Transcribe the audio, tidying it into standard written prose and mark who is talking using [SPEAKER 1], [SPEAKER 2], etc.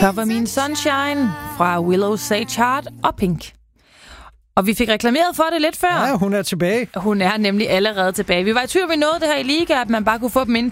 [SPEAKER 1] Cover Me in Sunshine fra Willow, Sage Heart og Pink. Og vi fik reklameret for det lidt før.
[SPEAKER 2] Ja, hun er tilbage.
[SPEAKER 1] Hun er nemlig allerede tilbage. Vi var i tvivl, vi nåede det her i Liga, at man bare kunne få dem inde